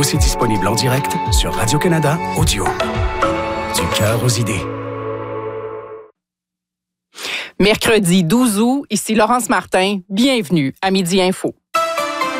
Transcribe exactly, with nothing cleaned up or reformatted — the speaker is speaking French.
Aussi disponible en direct sur Radio-Canada Audio. Du cœur aux idées. Mercredi douze août, ici Laurence Martin. Bienvenue à Midi Info.